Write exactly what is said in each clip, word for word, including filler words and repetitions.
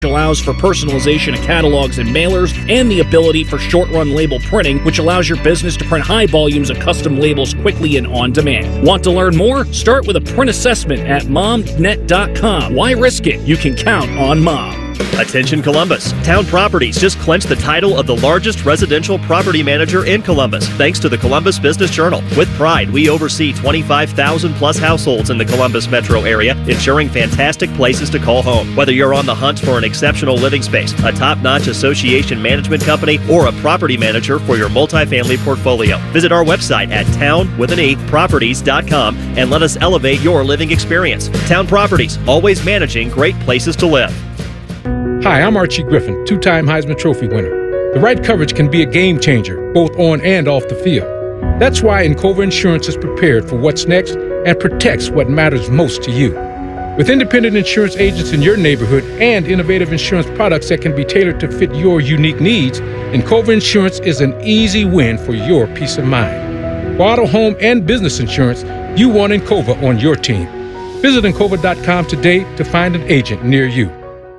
allows for personalization of catalogs and mailers, and the ability for short-run label printing, which allows your business to print high volumes of custom labels quickly and on demand. Want to learn more? Start with a print assessment at mom net dot com. Why risk it? You can count on Mom. Attention Columbus. Town Properties just clinched the title of the largest residential property manager in Columbus, thanks to the Columbus Business Journal. With pride, we oversee twenty-five thousand plus households in the Columbus metro area, ensuring fantastic places to call home. Whether you're on the hunt for an exceptional living space, a top-notch association management company, or a property manager for your multifamily portfolio, visit our website at town with an e properties dot com and let us elevate your living experience. Town Properties, always managing great places to live. Hi, I'm Archie Griffin, two-time Heisman Trophy winner. The right coverage can be a game changer, both on and off the field. That's why Encova Insurance is prepared for what's next and protects what matters most to you. With independent insurance agents in your neighborhood and innovative insurance products that can be tailored to fit your unique needs, Encova Insurance is an easy win for your peace of mind. For auto, home, and business insurance, you want Encova on your team. Visit Encova dot com today to find an agent near you.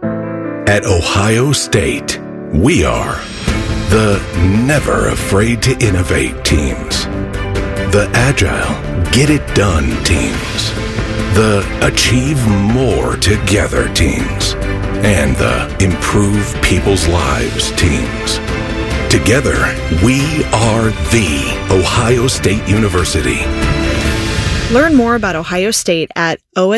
At Ohio State, we are the never afraid to innovate teams, the agile, get it done teams, the achieve more together teams, and the improve people's lives teams. Together, we are the Ohio State University. Learn more about Ohio State at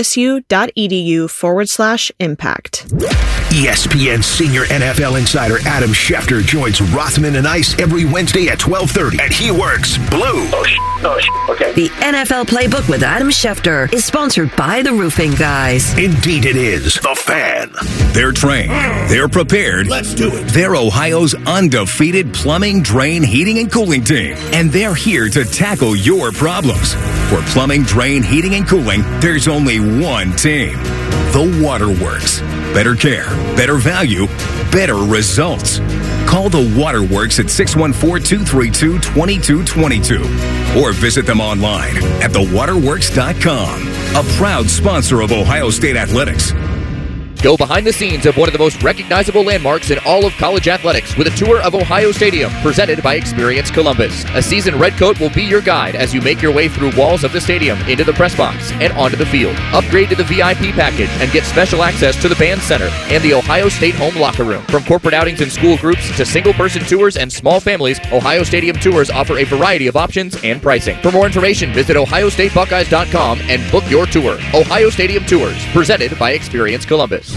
osu.edu forward slash impact. E S P N senior N F L insider Adam Schefter joins Rothman and Ice every Wednesday at twelve thirty, and he works blue. Oh, sh- oh sh- okay. The N F L Playbook with Adam Schefter is sponsored by the Roofing Guys. Indeed it is. The Fan. They're trained. They're prepared. Let's do it. They're Ohio's undefeated plumbing, drain, heating, and cooling team. And they're here to tackle your problems. For plumbing, drain, heating, and cooling, there's only one team. The Waterworks. Better care, better value, better results. Call the Waterworks at six one four, two three two, two two two two or visit them online at the waterworks dot com. A proud sponsor of Ohio State Athletics. Go behind the scenes of one of the most recognizable landmarks in all of college athletics with a tour of Ohio Stadium presented by Experience Columbus. A seasoned redcoat will be your guide as you make your way through walls of the stadium, into the press box, and onto the field. Upgrade to the V I P package and get special access to the band center and the Ohio State home locker room. From corporate outings and school groups to single-person tours and small families, Ohio Stadium tours offer a variety of options and pricing. For more information, visit ohio state buckeyes dot com and book your tour. Ohio Stadium Tours, presented by Experience Columbus.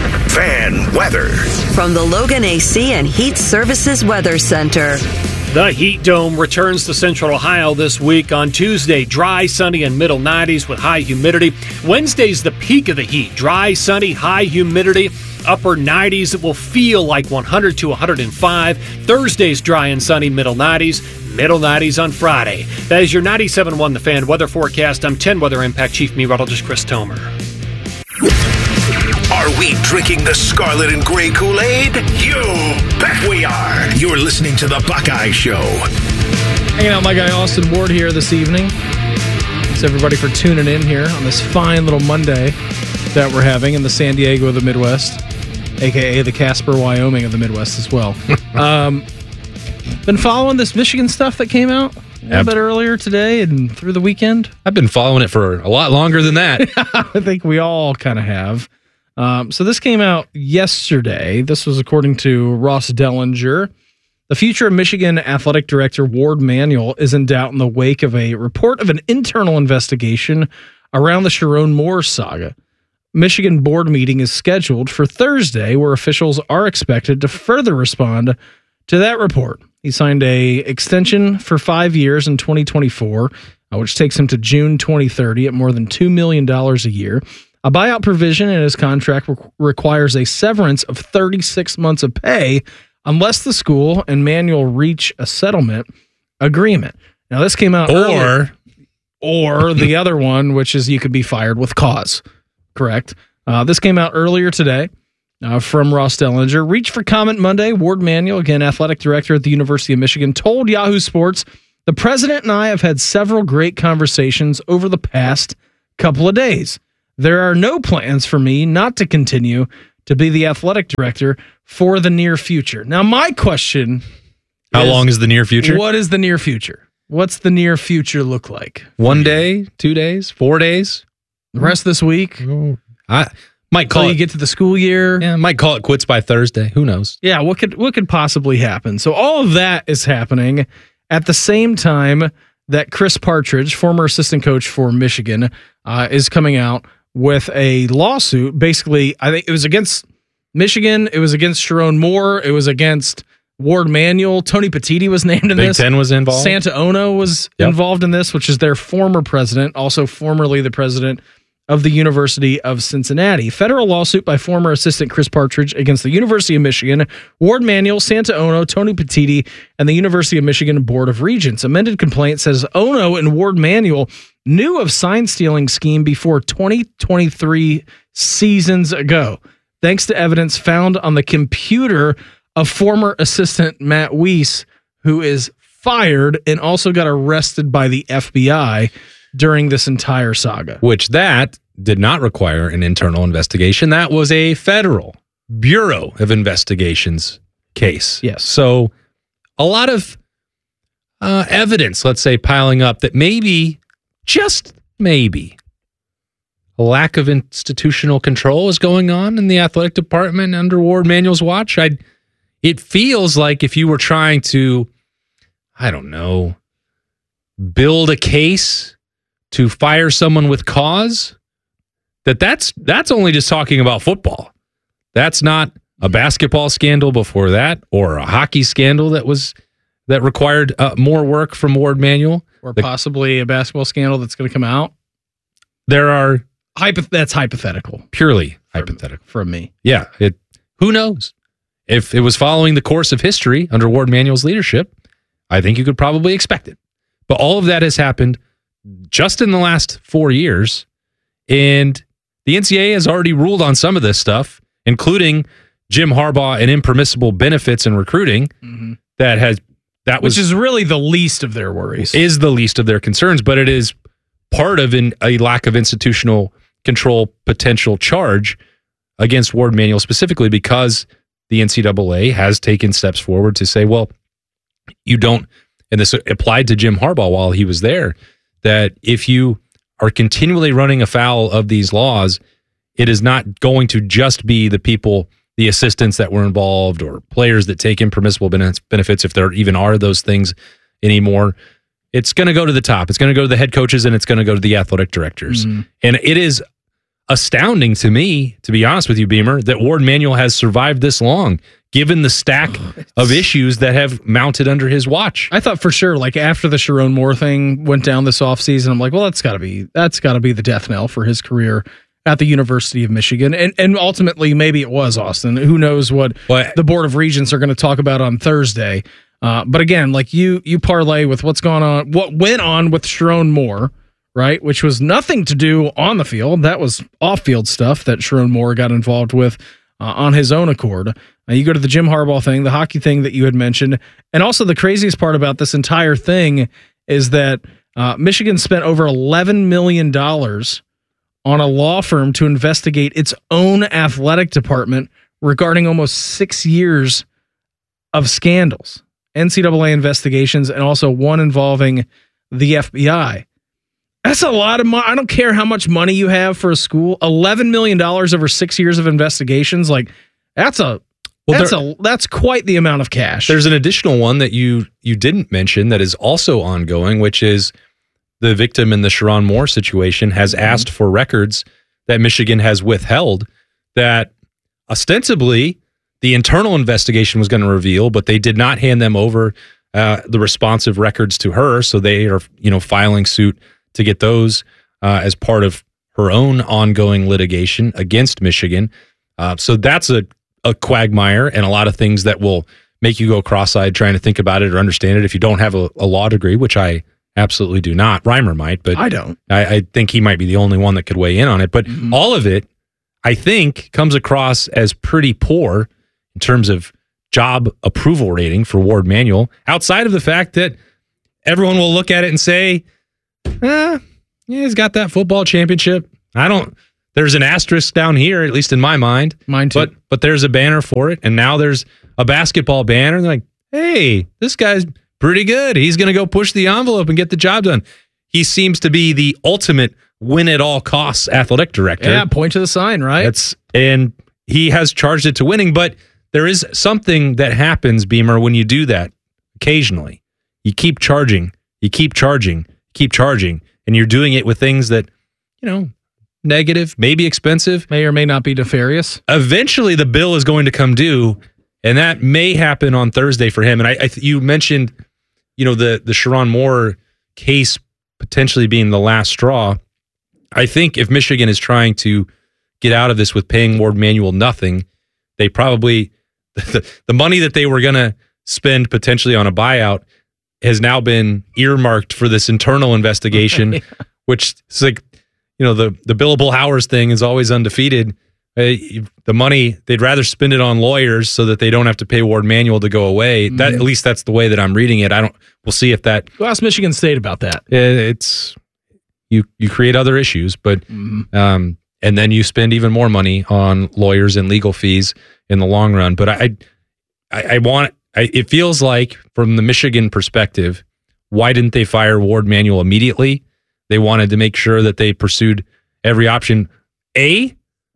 Fan weather. From the Logan A C and Heat Services Weather Center. The Heat Dome returns to Central Ohio this week on Tuesday. Dry, sunny, and middle nineties with high humidity. Wednesday's the peak of the heat. Dry, sunny, high humidity. Upper nineties. It will feel like one hundred to one hundred five. Thursday's dry and sunny, middle nineties. Middle nineties on Friday. That is your ninety-seven point one The Fan weather forecast. I'm ten Weather Impact Chief Meteorologist Chris Tomer. Are we drinking the scarlet and gray Kool-Aid? You bet we are. You're listening to The Buckeye Show. Hanging out with my guy Austin Ward here this evening. Thanks everybody for tuning in here on this fine little Monday that we're having in the San Diego of the Midwest, a k a the Casper, Wyoming of the Midwest as well. um, been following this Michigan stuff that came out a little bit earlier today and through the weekend. I've been following it for a lot longer than that. I think we all kind of have. Um, so this came out yesterday. This was according to Ross Dellinger. The future of Michigan Athletic Director Ward Manuel is in doubt in the wake of a report of an internal investigation around the Sharon Moore saga. Michigan board meeting is scheduled for Thursday, where officials are expected to further respond to that report. He signed a extension for five years in twenty twenty-four, uh, which takes him to June twenty thirty at more than two million dollars a year. A buyout provision in his contract re- requires a severance of thirty-six months of pay unless the school and Manuel reach a settlement agreement. Now, this came out or earlier. Or the other one, which is you could be fired with cause. Correct. Uh, this came out earlier today uh, from Ross Dellinger. Reach for comment Monday. Ward Manuel, again, athletic director at the University of Michigan, told Yahoo Sports, the president and I have had several great conversations over the past couple of days. There are no plans for me not to continue to be the athletic director for the near future. Now, my question How is, long is the near future? What is the near future? What's the near future look like? One day, two days, four days? The rest of this week? I might call Until it, you get to the school year? Yeah, might call it quits by Thursday. Who knows? Yeah, what could what could possibly happen? So all of that is happening at the same time that Chris Partridge, former assistant coach for Michigan, uh, is coming out with a lawsuit. Basically, I think it was against Michigan, it was against Sharon Moore, it was against Ward Manuel. Tony Petitti was named in Big this. Ten was involved. Santa Ono was Yep. involved in this, which is their former president, also formerly the president of the University of Cincinnati. Federal lawsuit by former assistant Chris Partridge against the University of Michigan, Ward Manuel, Santa Ono, Tony Petitti, and the University of Michigan Board of Regents. Amended complaint says Ono and Ward Manuel knew of sign stealing scheme before twenty twenty-three seasons ago, thanks to evidence found on the computer of former assistant Matt Weiss, who is fired and also got arrested by the F B I during this entire saga. Which that did not require an internal investigation. That was a federal Bureau of Investigations case. Yes. So a lot of uh, evidence, let's say, piling up that maybe, just maybe, a lack of institutional control is going on in the athletic department under Ward Manuel's watch. I, it feels like if you were trying to, I don't know, build a case to fire someone with cause, that that's that's only just talking about football. That's not a basketball scandal before that, or a hockey scandal that was that required uh, more work from Ward Manuel, Or The- possibly a basketball scandal that's going to come out. There are Hypo- that's hypothetical purely hypothetical from me. Yeah, it. Who knows? If it was following the course of history under Ward Manuel's leadership, I think you could probably expect it. But all of that has happened just in the last four years, and the N C double A has already ruled on some of this stuff, including Jim Harbaugh and impermissible benefits in recruiting. Mm-hmm. That has that was Which is really the least of their worries. is the least of their concerns, but it is part of an, a lack of institutional control potential charge against Ward Manuel specifically, because the N C double A has taken steps forward to say, well, you don't, and this applied to Jim Harbaugh while he was there, that if you are continually running afoul of these laws, it is not going to just be the people, the assistants that were involved or players that take impermissible benefits, if there even are those things anymore. It's going to go to the top. It's going to go to the head coaches, and it's going to go to the athletic directors. Mm-hmm. And it is astounding to me, to be honest with you, Beamer, that Ward Manuel has survived this long, given the stack of issues that have mounted under his watch. I thought for sure, like after the Sharon Moore thing went down this offseason, I'm like, well, that's got to be that's got to be the death knell for his career at the University of Michigan. And and ultimately, maybe it was, Austin. Who knows what But, the Board of Regents are going to talk about on Thursday. Uh, but again, like you you parlay with what's going on, what went on with Sharon Moore, right? Which was nothing to do on the field. That was off-field stuff that Sharon Moore got involved with uh, on his own accord. Now you go to the Jim Harbaugh thing, the hockey thing that you had mentioned, and also the craziest part about this entire thing is that uh, Michigan spent over eleven million dollars on a law firm to investigate its own athletic department regarding almost six years of scandals, N C double A investigations, and also one involving the F B I. That's a lot of money. I don't care how much money you have for a school. eleven million dollars over six years of investigations. Like that's a, Well, that's there- a, that's quite the amount of cash. There's an additional one that you you didn't mention that is also ongoing, which is the victim in the Sharon Moore situation has asked for records that Michigan has withheld that ostensibly the internal investigation was going to reveal, but they did not hand them over uh, the responsive records to her. So they are, you know, filing suit to get those uh, as part of her own ongoing litigation against Michigan. Uh, so that's a, a quagmire and a lot of things that will make you go cross-eyed trying to think about it or understand it if you don't have a, a law degree, which I absolutely do not. Reimer might, but I don't. I, I think he might be the only one that could weigh in on it. But Mm-hmm. all of it, I think, comes across as pretty poor in terms of job approval rating for Ward Manuel, outside of the fact that everyone will look at it and say, eh, yeah, he's got that football championship. I don't, there's an asterisk down here, at least in my mind. Mine too. But but there's a banner for it, and now there's a basketball banner. And they're like, hey, this guy's pretty good. He's going to go push the envelope and get the job done. He seems to be the ultimate win at all costs athletic director. Yeah, point to the sign, right? That's and he has charged it to winning, but there is something that happens, Beamer, when you do that occasionally. You keep charging, you keep charging, keep charging, and you're doing it with things that, you know, negative, maybe expensive. May or may not be nefarious. Eventually, the bill is going to come due, and that may happen on Thursday for him. And I, I you mentioned, you know, the the Sherrone Moore case potentially being the last straw. I think if Michigan is trying to get out of this with paying Ward Manuel nothing, they probably the, the money that they were going to spend potentially on a buyout has now been earmarked for this internal investigation, yeah. which is like, you know, the, the billable hours thing is always undefeated. Uh, the money, they'd rather spend it on lawyers so that they don't have to pay Ward Manuel to go away. Mm-hmm. That at least that's the way that I'm reading it. I don't. We'll see if that. Go ask Michigan State about that. It's you. You create other issues, but mm-hmm. um, and then you spend even more money on lawyers and legal fees in the long run. But I, I, I want. I, it feels like from the Michigan perspective, why didn't they fire Ward Manuel immediately? They wanted to make sure that they pursued every option. A,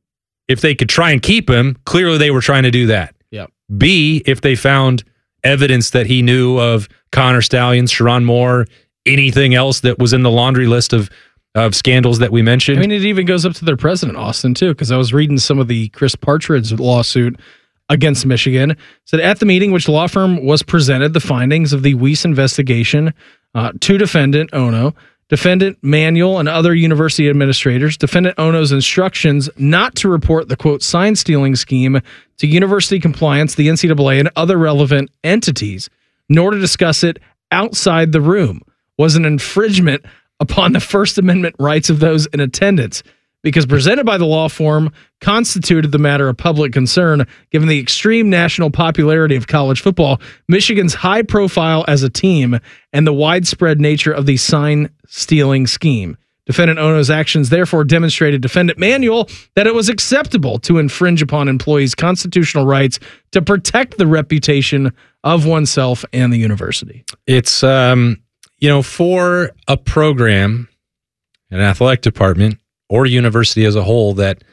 if they could try and keep him, clearly they were trying to do that. Yep. B, if they found evidence that he knew of Connor Stalions, Sherrone Moore, anything else that was in the laundry list of of scandals that we mentioned. I mean, it even goes up to their president, Austin, too, because I was reading some of the Chris Partridge lawsuit against Michigan. It said at the meeting, which law firm was presented the findings of the Weiss investigation uh, to defendant Ono, defendant Manuel, and other university administrators, defendant Ono's instructions not to report the, quote, sign stealing scheme to university compliance, the N C double A, and other relevant entities, nor to discuss it outside the room, was an infringement upon the First Amendment rights of those in attendance, because presented by the law firm constituted the matter of public concern, given the extreme national popularity of college football, Michigan's high profile as a team, and the widespread nature of the sign-stealing scheme. Defendant Ono's actions therefore demonstrated defendant Manuel that it was acceptable to infringe upon employees' constitutional rights to protect the reputation of oneself and the university. It's, um, you know, for a program, an athletic department, or university as a whole that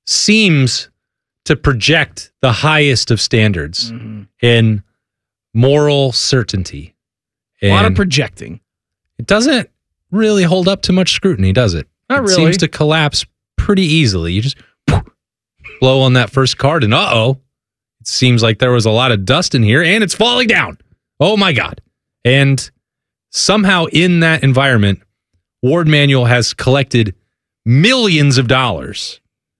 seems to project the highest of standards mm-hmm. in moral certainty. And a lot of projecting. It doesn't really hold up to much scrutiny, does it? Not it really. Seems to collapse pretty easily. You just blow on that first card and uh-oh, it seems like there was a lot of dust in here and it's falling down. Oh my God. And somehow in that environment, Ward Manuel has collected millions of dollars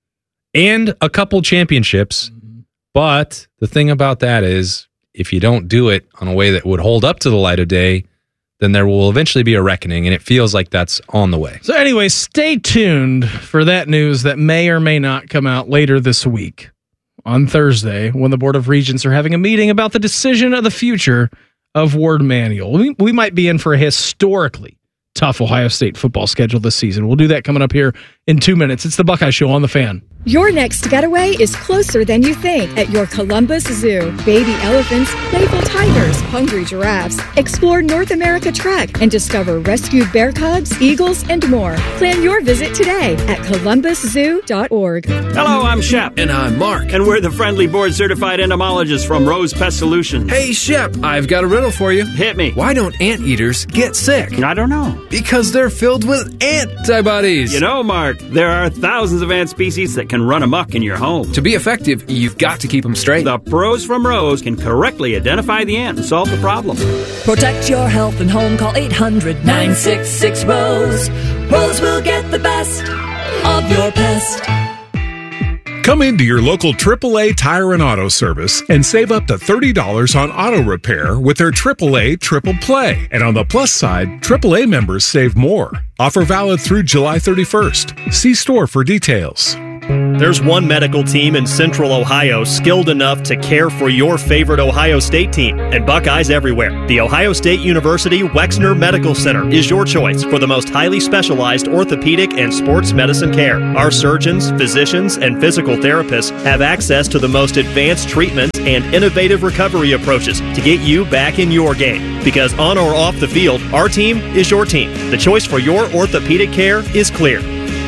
and a couple championships. Mm-hmm. But the thing about that is, if you don't do it on a way that would hold up to the light of day, then there will eventually be a reckoning, and it feels like that's on the way. So anyway, stay tuned for that news that may or may not come out later this week on Thursday, when the Board of Regents are having a meeting about the decision of the future of Ward Manuel. We, we might be in for a historically tough Ohio State football schedule this season. We'll do that coming up here in two minutes. It's the Buckeye Show on the Fan. Your next getaway is closer than you think at your Columbus Zoo. Baby elephants, playful tigers, hungry giraffes. Explore North America Trek and discover rescued bear cubs, eagles, and more. Plan your visit today at columbus zoo dot org. Hello, I'm Shep. And I'm Mark. And we're the friendly board-certified entomologists from Rose Pest Solutions. Hey, Shep, I've got a riddle for you. Hit me. Why don't anteaters get sick? I don't know. Because they're filled with antibodies. You know, Mark, there are thousands of ant species that can run amok in your home. To be effective, you've got to keep them straight. The pros from Rose can correctly identify the ant and solve the problem. Protect your health and home. Call eight hundred nine six six ROSE. Rose will get the best of your pest. Come into your local triple A Tire and Auto Service and save up to thirty dollars on auto repair with their triple A Triple Play. And on the plus side, triple A members save more. Offer valid through July thirty-first. See store for details. There's one medical team in Central Ohio skilled enough to care for your favorite Ohio State team, and Buckeyes everywhere. The Ohio State University Wexner Medical Center is your choice for the most highly specialized orthopedic and sports medicine care. Our surgeons, physicians, and physical therapists have access to the most advanced treatments and innovative recovery approaches to get you back in your game. Because on or off the field, our team is your team. The choice for your orthopedic care is clear.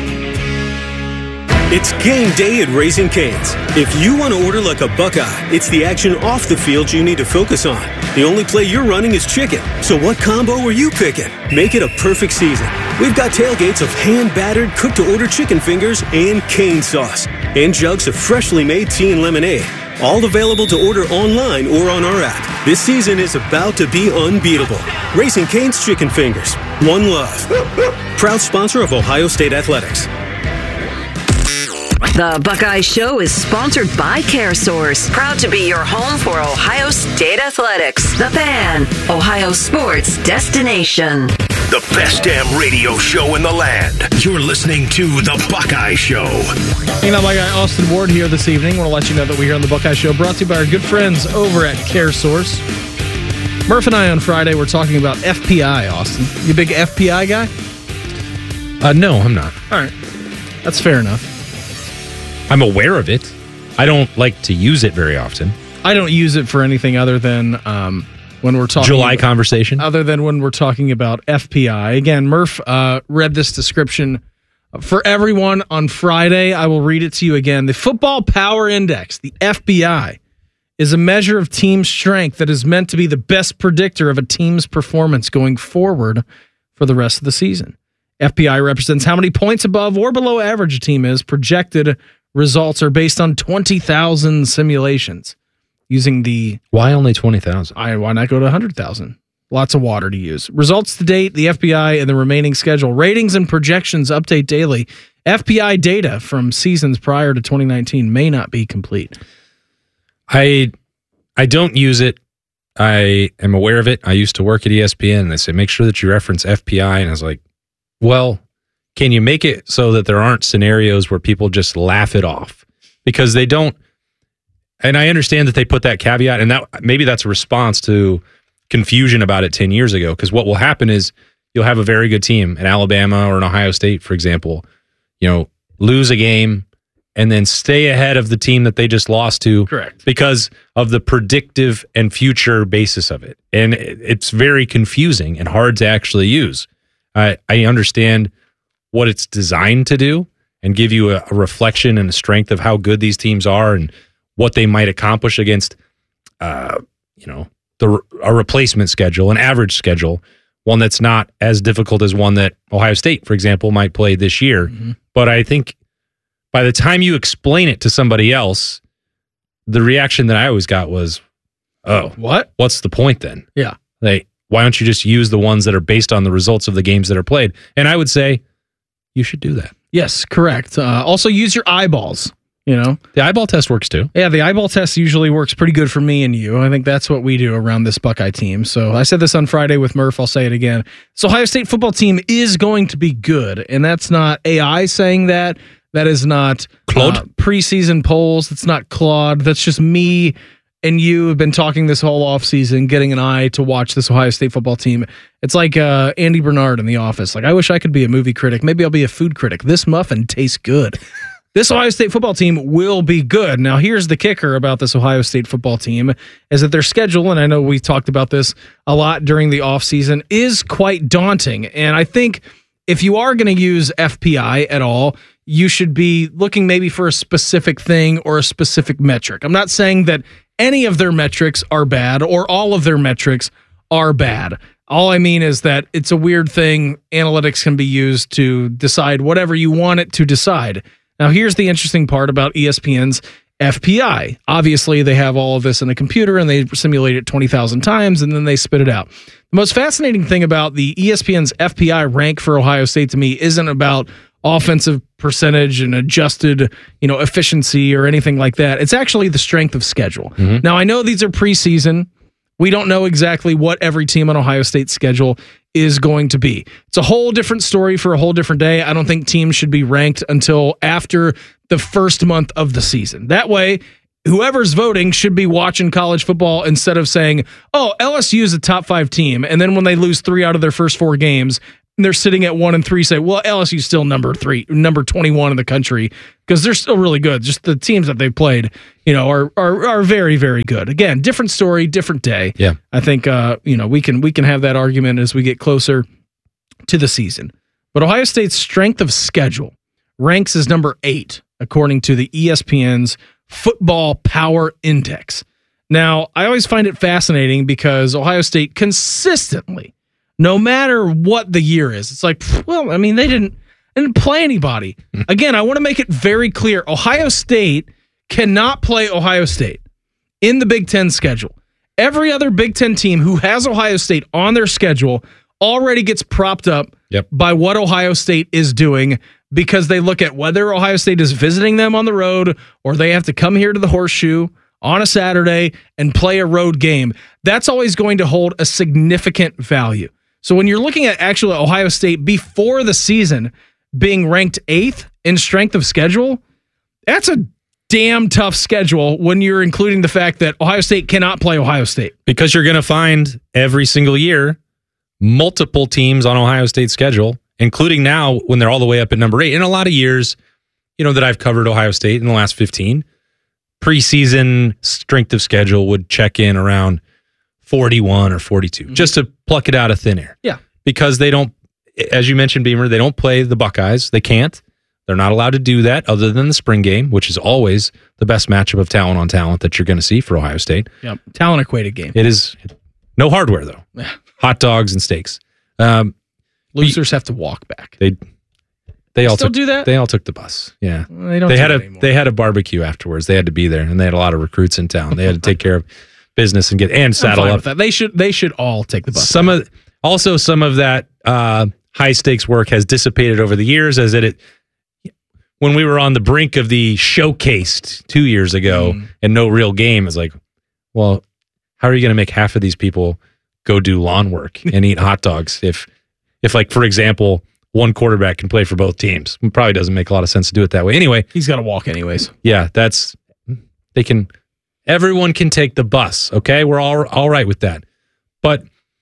It's game day at Raising Cane's. If you want to order like a Buckeye, it's the action off the field you need to focus on. The only play you're running is chicken. So what combo are you picking? Make it a perfect season. We've got tailgates of hand-battered, cooked-to-order chicken fingers and cane sauce. And jugs of freshly made tea and lemonade. All available to order online or on our app. This season is about to be unbeatable. Raising Cane's Chicken Fingers. One love. Proud sponsor of Ohio State Athletics. The Buckeye Show is sponsored by CareSource, proud to be your home for Ohio State Athletics. The Fan, Ohio sports destination. The best damn radio show in the land. You're listening to The Buckeye Show. Hanging out, my guy Austin Ward here this evening. I want to let you know that we're here on The Buckeye Show, brought to you by our good friends over at CareSource. Murph and I on Friday were talking about F P I, Austin. You a big F P I guy? Uh, no, I'm not. All right. That's fair enough. I'm aware of it. I don't like to use it very often. I don't use it for anything other than um, when we're talking July about, conversation. Other than when we're talking about F P I. Again, Murph uh, read this description for everyone on Friday. I will read it to you again. The Football Power Index, the F P I, is a measure of team strength that is meant to be the best predictor of a team's performance going forward for the rest of the season. F P I represents how many points above or below average a team is. Projected results are based on twenty thousand simulations using the... Why only twenty thousand? I Why not go to one hundred thousand? Lots of water to use. Results to date, the F P I and the remaining schedule. Ratings and projections update daily. F P I data from seasons prior to twenty nineteen may not be complete. I I don't use it. I am aware of it. I used to work at E S P N, and they say, make sure that you reference F P I. And I was like, well... Can you make it so that there aren't scenarios where people just laugh it off? Because they don't, and I understand that they put that caveat, and that maybe that's a response to confusion about it ten years ago. Because what will happen is you'll have a very good team, an Alabama or an Ohio State, for example, you know, lose a game and then stay ahead of the team that they just lost to. Correct. Because of the predictive and future basis of it. And it's very confusing and hard to actually use. I, I understand what it's designed to do and give you a, a reflection and a strength of how good these teams are and what they might accomplish against, uh, you know, the a replacement schedule, an average schedule, one that's not as difficult as one that Ohio State, for example, might play this year. Mm-hmm. But I think by the time you explain it to somebody else, the reaction that I always got was, oh, what? What's the point then? Yeah. Like, why don't you just use the ones that are based on the results of the games that are played? And I would say, you should do that. Yes, correct. Uh, also, use your eyeballs. You know, the eyeball test works too. Yeah, the eyeball test usually works pretty good for me and you. I think that's what we do around this Buckeye team. So I said this on Friday with Murph. I'll say it again. So Ohio State football team is going to be good, and that's not A I saying that. That is not Claude uh, preseason polls. That's not Claude. That's just me. And you have been talking this whole offseason, getting an eye to watch this Ohio State football team. It's like uh, Andy Bernard in The Office. Like, I wish I could be a movie critic. Maybe I'll be a food critic. This muffin tastes good. This Ohio State football team will be good. Now, here's the kicker about this Ohio State football team, is that their schedule, and I know we talked about this a lot during the offseason, is quite daunting. And I think if you are going to use F P I at all, you should be looking maybe for a specific thing or a specific metric. I'm not saying that any of their metrics are bad or all of their metrics are bad. All I mean is that it's a weird thing. Analytics can be used to decide whatever you want it to decide. Now, here's the interesting part about E S P N's F P I. Obviously, they have all of this in a computer and they simulate it twenty thousand times and then they spit it out. The most fascinating thing about the E S P N's F P I rank for Ohio State to me isn't about offensive percentage and adjusted, you know, efficiency or anything like that. It's actually the strength of schedule. Mm-hmm. Now, I know these are preseason, We don't know exactly what every team on Ohio State's schedule is going to be. It's a whole different story for a whole different day. I don't think teams should be ranked until after the first month of the season. That way, whoever's voting should be watching college football instead of saying, oh, L S U is a top five team. And then when they lose three out of their first four games, they're sitting at one and three, say, well, L S U's still number three, number twenty-one in the country because they're still really good. Just the teams that they've played, you know, are are are very, very good. Again, different story, different day. Yeah. I think uh, you know, we can we can have that argument as we get closer to the season. But Ohio State's strength of schedule ranks as number eight, according to the E S P N's Football Power Index. Now, I always find it fascinating because Ohio State consistently, no matter what the year is, it's like, well, I mean, they didn't, they didn't play anybody. Again, I want to make it very clear. Ohio State cannot play Ohio State in the Big Ten schedule. Every other Big Ten team who has Ohio State on their schedule already gets propped up yep. by what Ohio State is doing because they look at whether Ohio State is visiting them on the road or they have to come here to the Horseshoe on a Saturday and play a road game. That's always going to hold a significant value. So when you're looking at actually Ohio State before the season being ranked eighth in strength of schedule, that's a damn tough schedule when you're including the fact that Ohio State cannot play Ohio State. Because you're going to find every single year multiple teams on Ohio State's schedule, including now when they're all the way up at number eight. In a lot of years, you know, that I've covered Ohio State in the last fifteen, preseason strength of schedule would check in around forty-one or forty-two, mm-hmm. just to pluck it out of thin air. Yeah. Because they don't, as you mentioned, Beamer, they don't play the Buckeyes. They can't. They're not allowed to do that other than the spring game, which is always the best matchup of talent on talent that you're going to see for Ohio State. Yep. Talent equated game. It is no hardware, though. Yeah. Hot dogs and steaks. Um, Losers have to walk back. They they all still took, do that. They all took the bus. Yeah, well, they don't. They do had it a anymore. they had a barbecue afterwards. They had to be there, and they had a lot of recruits in town. They had to take care of business and get and saddle I'm fine up. with that. They should they should all take the bus. Some back. of also some of that uh, high stakes work has dissipated over the years, as it, it when we were on the brink of the showcased two years ago mm. and no real game. It's like, well, how are you going to make half of these people go do lawn work and eat hot dogs if if like, for example, one quarterback can play for both teams? It probably doesn't make a lot of sense to do it that way. Anyway, he's got to walk anyways. Yeah, that's they can. Everyone can take the bus. Okay, we're all all right with that. But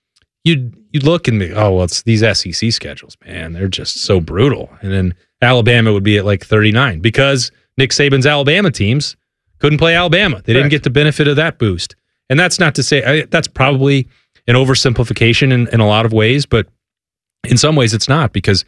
you you look and be, oh well, it's these S E C schedules, man. They're just so brutal. And then Alabama would be at like thirty-nine because Nick Saban's Alabama teams couldn't play Alabama. They didn't Correct. get the benefit of that boost. And that's not to say I, that's probably an oversimplification in, in a lot of ways, but in some ways it's not, because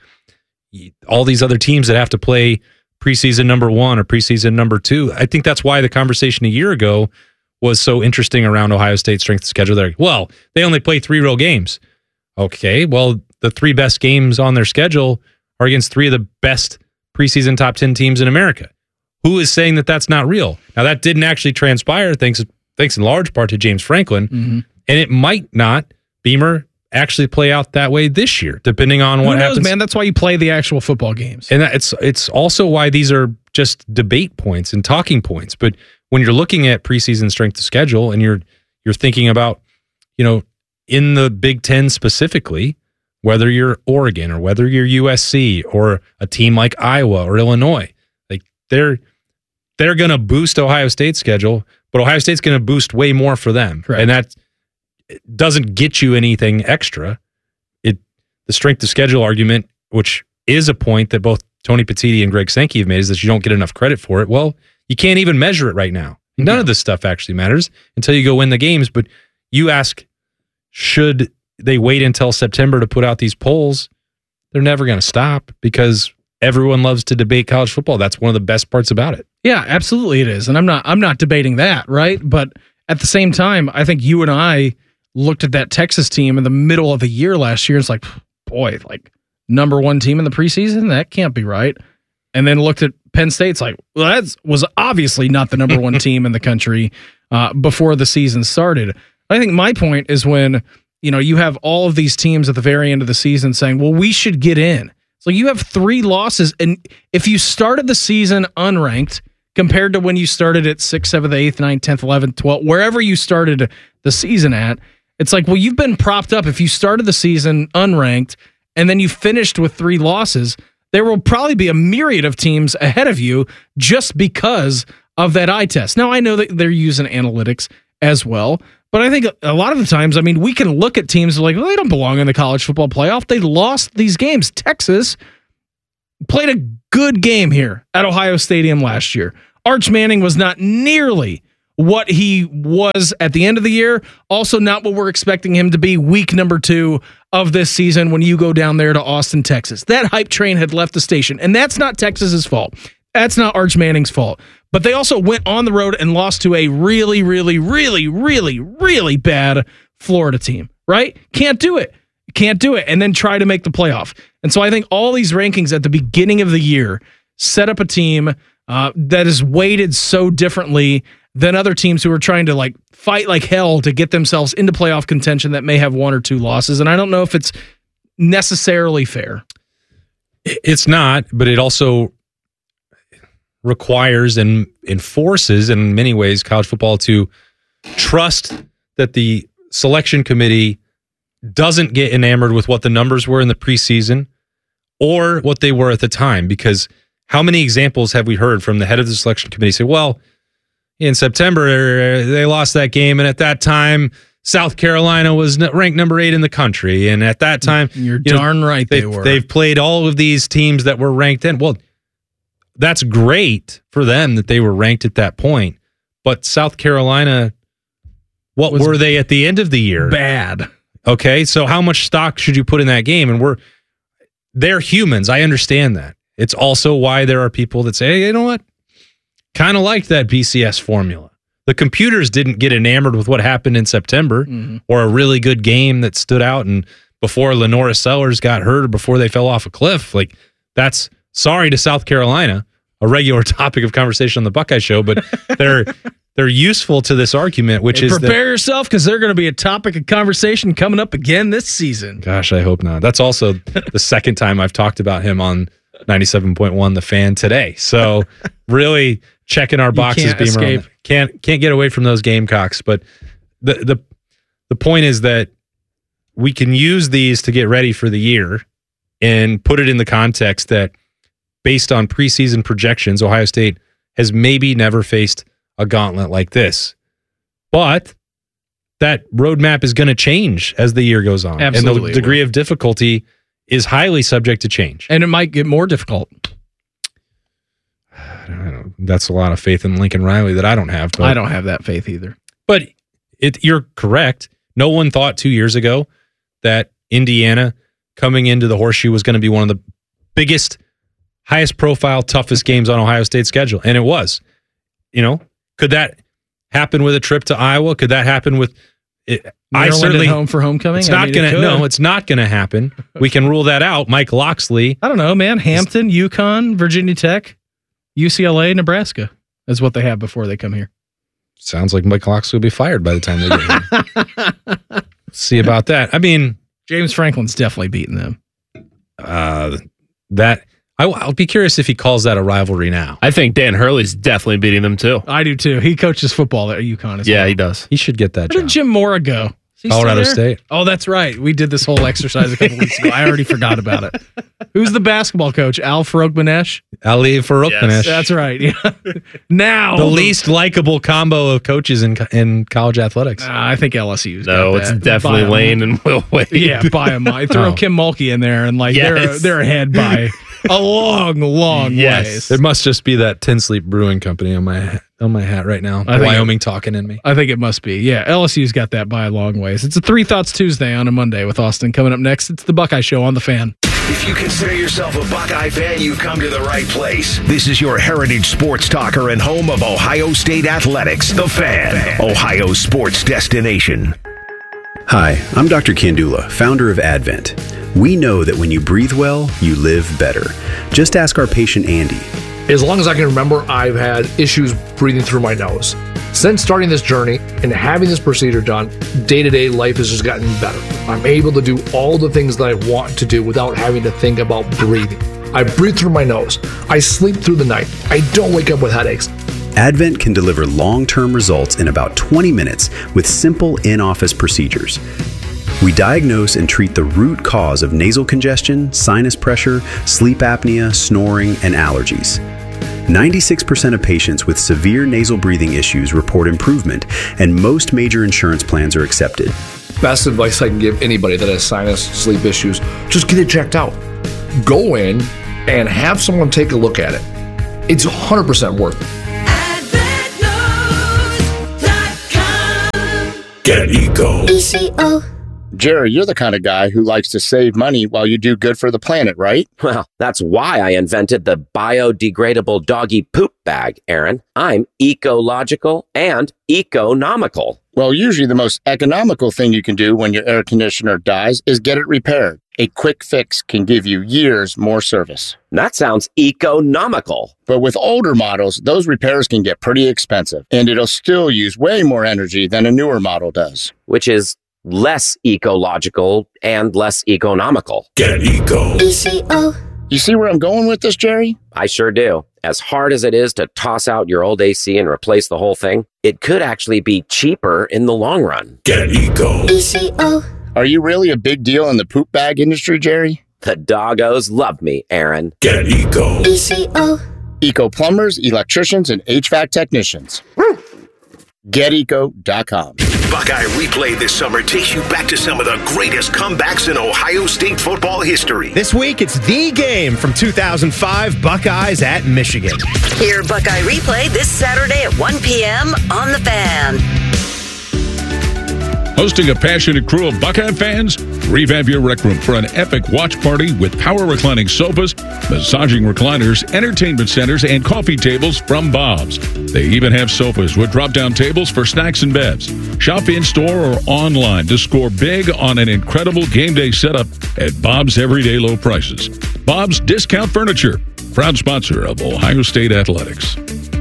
all these other teams that have to play preseason number one or preseason number two, I think that's why the conversation a year ago was so interesting around Ohio State's strength of schedule. There, well, they only play three real games. Okay, well, the three best games on their schedule are against three of the best preseason top ten teams in America. Who is saying that that's not real? Now, that didn't actually transpire, thanks, thanks in large part to James Franklin, mm-hmm. and it might not, Beamer, actually play out that way this year, depending on what Who knows, happens. man? That's why you play the actual football games. And that it's it's also why these are just debate points and talking points. But when you're looking at preseason strength of schedule and you're you're thinking about, you know, in the Big Ten specifically, whether you're Oregon or whether you're U S C or a team like Iowa or Illinois, like they're they're going to boost Ohio State's schedule, but Ohio State's going to boost way more for them. Correct. And that doesn't get you anything extra. It the strength of schedule argument, which is a point that both Tony Petitti and Greg Sankey have made, is that you don't get enough credit for it. Well, you can't even measure it right now. None Yeah. of this stuff actually matters until you go win the games. But you ask, should they wait until September to put out these polls? They're never going to stop because everyone loves to debate college football. That's one of the best parts about it. Yeah, absolutely it is. And I'm not I'm not debating that, right? But at the same time, I think you and I looked at that Texas team in the middle of the year last year. It's like, boy, like number one team in the preseason? That can't be right. And then looked at Penn State. It's like, well, that was obviously not the number one team in the country uh, before the season started. I think my point is when, you know, you have all of these teams at the very end of the season saying, well, we should get in. So you have three losses. And if you started the season unranked, compared to when you started at sixth, seventh, eighth, ninth, tenth, eleventh, twelfth, wherever you started the season at. It's like, well, you've been propped up. If you started the season unranked and then you finished with three losses, there will probably be a myriad of teams ahead of you just because of that eye test. Now, I know that they're using analytics as well, but I think a lot of the times, I mean, we can look at teams like, well, they don't belong in the college football playoff. They lost these games. Texas played a good game here at Ohio Stadium last year. Arch Manning was not nearly what he was at the end of the year. Also not what we're expecting him to be week number two of this season when you go down there to Austin, Texas. That hype train had left the station, and that's not Texas's fault. That's not Arch Manning's fault. But they also went on the road and lost to a really, really, really, really, really bad Florida team, right? Can't do it. Can't do it. And then try to make the playoff. And so I think all these rankings at the beginning of the year set up a team uh, that is weighted so differently than other teams who are trying to like fight like hell to get themselves into playoff contention that may have one or two losses. And I don't know if it's necessarily fair. It's not, but it also requires and enforces in many ways college football to trust that the selection committee doesn't get enamored with what the numbers were in the preseason or what they were at the time. Because how many examples have we heard from the head of the selection committee say, well, in September, they lost that game, and at that time, South Carolina was ranked number eight in the country, and at that time, you're you darn know, right they, they were. They've played all of these teams that were ranked in. Well, that's great for them that they were ranked at that point, but South Carolina, what Was were they at the end of the year? Bad. Okay, so how much stock should you put in that game? And we're they're humans. I understand that. It's also why there are people that say, hey, you know what? Kind of liked that B C S formula. The computers didn't get enamored with what happened in September mm-hmm. or a really good game that stood out and before Lenora Sellers got hurt or before they fell off a cliff. Like, that's sorry to South Carolina, a regular topic of conversation on the Buckeye Show, but they're they're useful to this argument, which hey, is prepare that, yourself because they're going to be a topic of conversation coming up again this season. Gosh, I hope not. That's also the second time I've talked about him on ninety-seven point one The Fan today. So really checking our boxes, can't escape. Can't can't get away from those Gamecocks. But the the the point is that we can use these to get ready for the year and put it in the context that based on preseason projections, Ohio State has maybe never faced a gauntlet like this. But that roadmap is going to change as the year goes on. Absolutely, and the degree of difficulty is highly subject to change. And it might get more difficult. I don't know. That's a lot of faith in Lincoln Riley that I don't have. But, I don't have that faith either. But it, you're correct. No one thought two years ago that Indiana coming into the Horseshoe was going to be one of the biggest, highest profile, toughest games on Ohio State's schedule. And it was. You know, could that happen with a trip to Iowa? Could that happen with it? Maryland I certainly at home for homecoming. It's I not mean, going it to. No, it's not going to happen. We can rule that out. Mike Loxley. I don't know, man. Hampton, UConn, Virginia Tech, U C L A, Nebraska is what they have before they come here. Sounds like Mike Loxley will be fired by the time they get here. See about that. I mean, James Franklin's definitely beating them. Uh, that. I, I'll be curious if he calls that a rivalry now. I think Dan Hurley's definitely beating them too. I do too. He coaches football at UConn as yeah, well. he does. He should get that Where job. did Jim Mora go? Is he Colorado still there? State. Oh, that's right. We did this whole exercise a couple weeks ago. I already forgot about it. Who's the basketball coach? Al Farouk-Manesh? Ali Farouk-Manesh. Yes, that's right. Yeah. Now. The least likable combo of coaches in in college athletics. Uh, I think L S U's No, got it's that. definitely By Lane and Will Wade. Yeah, by a mile. Throw Oh. Kim Mulkey in there, and like they're Yes. they're ahead by a long, long Yes. ways. There must just be that Tin Sleep Brewing Company on my on my hat right now. I think Wyoming talking in me. I think it must be. Yeah, L S U's got that by a long ways. It's a Three Thoughts Tuesday on a Monday with Austin. Coming up next, it's the Buckeye Show on The Fan. If you consider yourself a Buckeye fan, you've come to the right place. This is your heritage sports talker and home of Ohio State Athletics, The Fan, Ohio's sports destination. Hi, I'm Doctor Kandula, founder of Advent. We know that when you breathe well, you live better. Just ask our patient Andy. As long as I can remember, I've had issues breathing through my nose. Since starting this journey and having this procedure done, day-to-day life has just gotten better. I'm able to do all the things that I want to do without having to think about breathing. I breathe through my nose. I sleep through the night. I don't wake up with headaches. Advent can deliver long-term results in about twenty minutes with simple in-office procedures. We diagnose and treat the root cause of nasal congestion, sinus pressure, sleep apnea, snoring, and allergies. ninety-six percent of patients with severe nasal breathing issues report improvement, and most major insurance plans are accepted. Best advice I can give anybody that has sinus, sleep issues, just get it checked out. Go in and have someone take a look at it. It's one hundred percent worth it. Get Eco. E C O. Jerry, you're the kind of guy who likes to save money while you do good for the planet, right? Well, that's why I invented the biodegradable doggy poop bag, Aaron. I'm ecological and economical. Well, usually the most economical thing you can do when your air conditioner dies is get it repaired. A quick fix can give you years more service. That sounds economical. But with older models, those repairs can get pretty expensive, and it'll still use way more energy than a newer model does. Which is less ecological and less economical. Get Eco. E C O. You see where I'm going with this, Jerry? I sure do. As hard as it is to toss out your old A C and replace the whole thing, it could actually be cheaper in the long run. Get Eco. E C O. Are you really a big deal in the poop bag industry, Jerry? The doggos love me, Aaron. Get Eco. E C O. Eco plumbers, electricians, and H V A C technicians. get eco dot com. Buckeye Replay this summer takes you back to some of the greatest comebacks in Ohio State football history. This week, it's the game from two thousand five, Buckeyes at Michigan. Hear Buckeye Replay this Saturday at one p.m. on The Fan. Hosting a passionate crew of Buckeye fans? Revamp your rec room for an epic watch party with power reclining sofas, massaging recliners, entertainment centers, and coffee tables from Bob's. They even have sofas with drop-down tables for snacks and bevs. Shop in-store or online to score big on an incredible game day setup at Bob's everyday low prices. Bob's Discount Furniture, proud sponsor of Ohio State Athletics.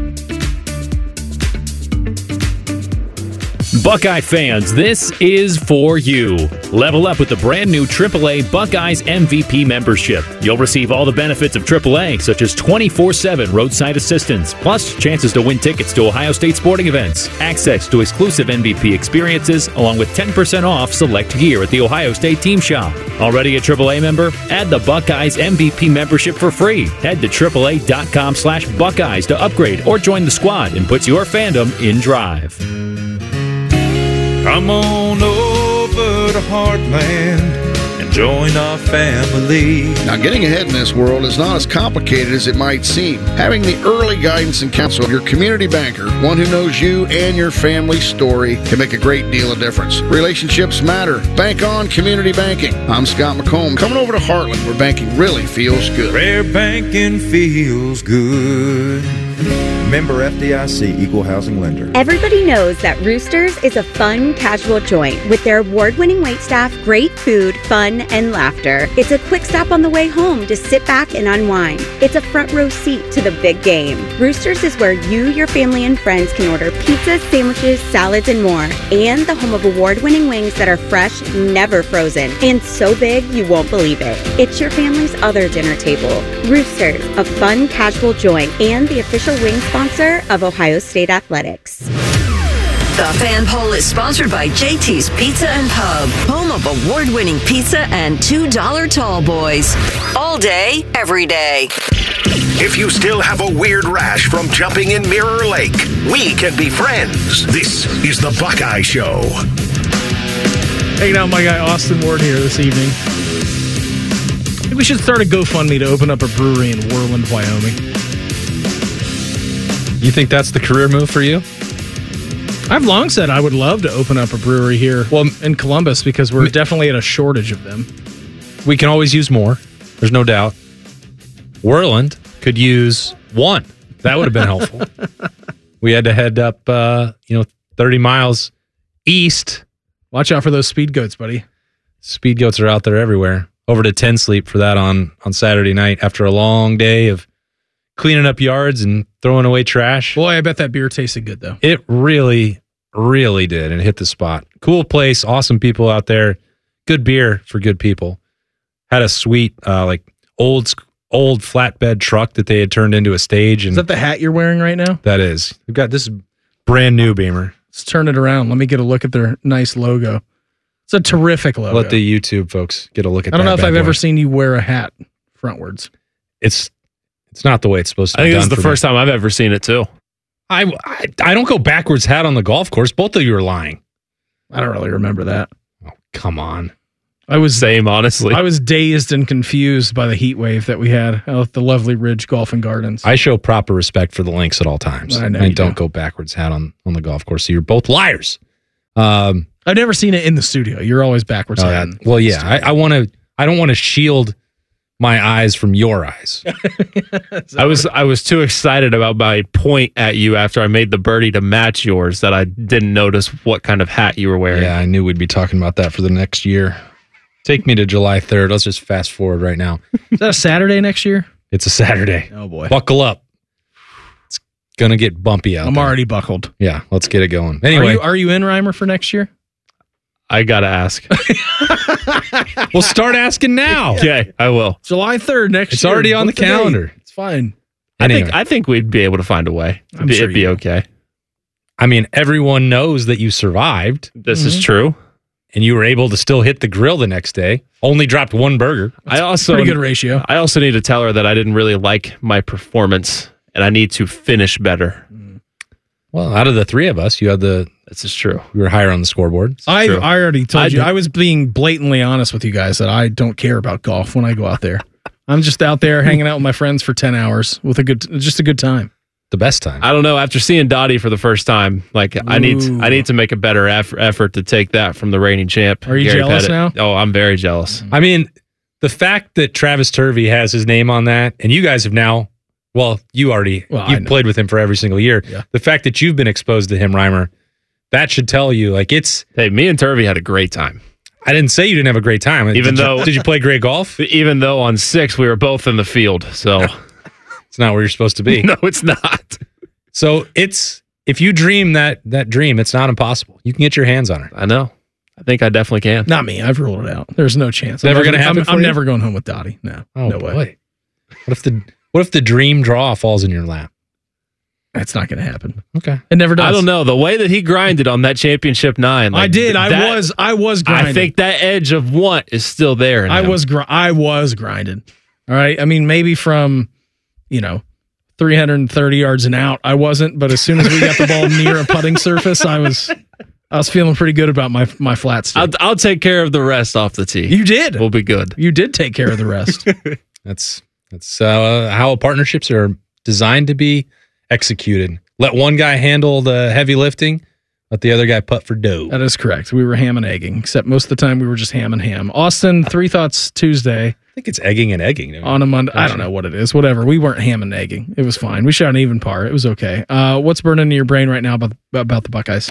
Buckeye fans, this is for you. Level up with the brand new triple A Buckeyes M V P membership. You'll receive all the benefits of triple A, such as twenty-four seven roadside assistance, plus chances to win tickets to Ohio State sporting events, access to exclusive M V P experiences, along with ten percent off select gear at the Ohio State Team Shop. Already a triple A member? Add the Buckeyes M V P membership for free. Head to triple A dot com slash Buckeyes to upgrade or join the squad and put your fandom in drive. Come on over to Heartland and join our family. Now, getting ahead in this world is not as complicated as it might seem. Having the early guidance and counsel of your community banker, one who knows you and your family's story, can make a great deal of difference. Relationships matter. Bank on community banking. I'm Scott McComb, coming over to Heartland, where banking really feels good. Where banking feels good. Member F D I C, Equal Housing Lender. Everybody knows that Roosters is a fun, casual joint with their award-winning waitstaff, great food, fun, and laughter. It's a quick stop on the way home to sit back and unwind. It's a front row seat to the big game. Roosters is where you, your family, and friends can order pizzas, sandwiches, salads, and more. And the home of award-winning wings that are fresh, never frozen, and so big you won't believe it. It's your family's other dinner table. Roosters, a fun, casual joint, and the official wing sponsor of Ohio State Athletics. The Fan Poll is sponsored by J T's Pizza and Pub, home of award-winning pizza and two dollar tall boys. All day, every day. If you still have a weird rash from jumping in Mirror Lake, we can be friends. This is the Buckeye Show. Hanging out with my guy Austin Ward here this evening. I think we should start a GoFundMe to open up a brewery in Worland, Wyoming. You think that's the career move for you? I've long said I would love to open up a brewery here well, in Columbus because we're definitely at a shortage of them. We can always use more. There's no doubt. Worland could use one. That would have been helpful. We had to head up, uh, you know, thirty miles east. Watch out for those speed goats, buddy. Speed goats are out there everywhere. Over to Ten Sleep for that on, on Saturday night after a long day of cleaning up yards and throwing away trash. Boy, I bet that beer tasted good, though. It really, really did, and hit the spot. Cool place, awesome people out there. Good beer for good people. Had a sweet, uh, like old old flatbed truck that they had turned into a stage. And Is that the hat you're wearing right now? that is. We've got this brand new Beamer. Let's turn it around. Let me get a look at their nice logo. It's a terrific logo. Let the YouTube folks get a look at that. I don't know if bad I've boy. ever seen you wear a hat frontwards. It's it's not the way it's supposed to I be think done this is the for me. first time I've ever seen it too. I, I I don't go backwards hat on the golf course. Both of you are lying. I don't really remember that. Oh, come on. I was Same, honestly. I was dazed and confused by the heat wave that we had at the Lovely Ridge Golf and Gardens. I show proper respect for the links at all times. I know I you don't do. go backwards hat on, on the golf course. So you're both liars. Um, I've never seen it in the studio. You're always backwards. oh, hat. yeah. Well, yeah. I, I want to. I don't want to shield my eyes from your eyes. I was I was too excited about my point at you after I made the birdie to match yours that I didn't notice what kind of hat you were wearing. Yeah, I knew we'd be talking about that for the next year. Take me to July third. Let's just fast forward right now. Is that a Saturday next year? It's a Saturday. Oh boy. Buckle up. It's gonna get bumpy out I'm there. already buckled. Yeah, let's get it going. Anyway, Are you, are you in Reimer for next year? I gotta ask. we'll start asking now. Okay, I will. July third next It's year. already on the Book date. calendar. It's fine. I think Anyway. I think we'd be able to find a way. It'd I'm be, sure it'd be you will. okay. I mean, everyone knows that you survived This Mm-hmm. is true. and you were able to still hit the grill the next day. Only dropped one burger. I also Pretty good ratio. I also need to tell her that I didn't really like my performance and I need to finish better. Well, out of the three of us, you had the This is true. you were higher on the scoreboard. I, true. I already told I you. did- I was being blatantly honest with you guys that I don't care about golf when I go out there. I'm just out there hanging out with my friends for ten hours with a good, just a good time. The best time. I don't know. After seeing Dottie for the first time, like I need Ooh. I need to make a better eff- effort to take that from the reigning champ. Are you Gary jealous Pettit. now? Oh, I'm very jealous. I mean, the fact that Travis Turvey has his name on that, and you guys have now, well, you already, Well, I you've know. played with him for every single year. Yeah. The fact that you've been exposed to him, Reimer, that should tell you, like, it's, Hey, me and Turvey had a great time. I didn't say you didn't have a great time. Even did you- though- did you play great golf? Even though on six we were both in the field, so It's not where you're supposed to be. no, it's not. So it's, if you dream that that dream, it's not impossible. You can get your hands on it. I know. I think I definitely can. Not me. I've ruled it out. There's no chance. Never I'm gonna happen I'm, for I'm you? never going home with Dottie. No. Oh no boy. way. What if the what if the dream draw falls in your lap? That's not going to happen. Okay. It never does. I don't know. The way that he grinded on that championship nine. I like, did. I that- was. I was grinding. I think that edge of want is still there. in I him. was. Gr- I was grinding. All right. I mean, maybe from, you know, three hundred thirty yards and out, I wasn't. But as soon as we got the ball near a putting surface, I was. I was feeling pretty good about my my flat stick. I'll, I'll take care of the rest off the tee. You did. We'll be good. You did take care of the rest. That's that's uh, how partnerships are designed to be executed. Let one guy handle the heavy lifting, let the other guy putt for dough. That is correct. We were ham and egging, except most of the time we were just ham and ham. Austin, Three Thoughts Tuesday I think it's egging and egging. don't you? on a Monday. I don't know what it is. Whatever. We weren't ham and egging. It was fine. We shot an even par. It was okay. Uh, what's burning in your brain right now about the, about the Buckeyes?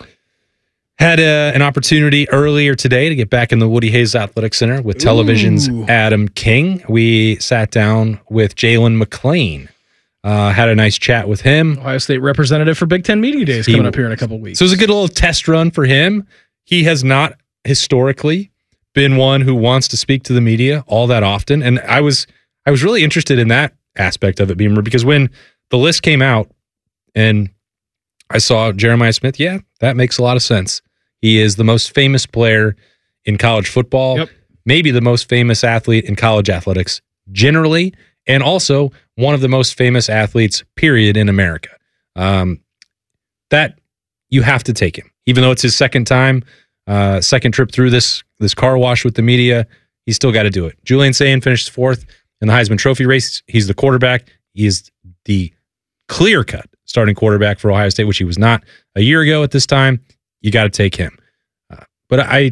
Had a, an opportunity earlier today to get back in the Woody Hayes Athletic Center with television's Ooh. Adam King. We sat down with Jalen McClain. Uh, had a nice chat with him. Ohio State representative for Big Ten Media Days He- coming up here in a couple weeks. So it was a good little test run for him. He has not historically been one who wants to speak to the media all that often. And I was I was really interested in that aspect of it, Beamer, because when the list came out and I saw Jeremiah Smith, yeah, that makes a lot of sense. He is the most famous player in college football, Yep. maybe the most famous athlete in college athletics generally, and also one of the most famous athletes, period, in America. Um, that you have to take him, even though it's his second time, uh, second trip through this this car wash with the media. He's still got to do it. Julian Sayin finished fourth in the Heisman Trophy race. He's the quarterback. He is the clear cut starting quarterback for Ohio State, which he was not a year ago at this time. You got to take him. Uh, but I,